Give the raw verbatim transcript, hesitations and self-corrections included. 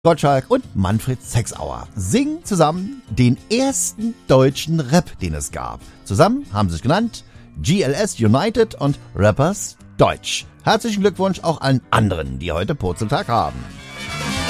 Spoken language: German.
Gottschalk und Manfred Sechsauer singen zusammen den ersten deutschen Rap, den es gab. Zusammen haben sie sich genannt G L S United und Rappers Deutsch. Herzlichen Glückwunsch auch allen anderen, die heute Purzeltag haben.